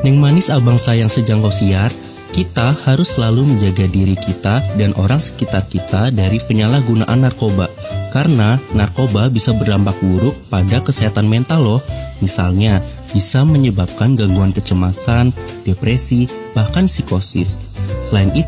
Neng manis abang sayang sejangkau siar, kita harus selalu menjaga diri kita dan orang sekitar kita dari penyalahgunaan narkoba. Karena narkoba bisa berdampak buruk pada kesehatan mental loh. Misalnya, bisa menyebabkan gangguan kecemasan, depresi, bahkan psikosis. Selain itu,